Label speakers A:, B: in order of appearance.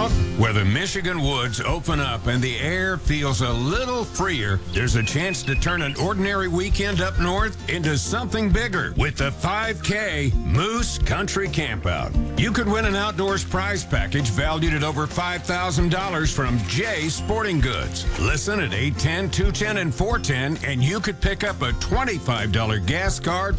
A: out? Where the Michigan woods open up and the air feels a little freer, there's a chance to turn an ordinary weekend up north into something bigger with the 5K Moose Country Campout. You could win an outdoors prize package valued at over $5,000 from Jay Sporting Goods. Listen at 810, 210, and 410, and you could pick up a $25 gas card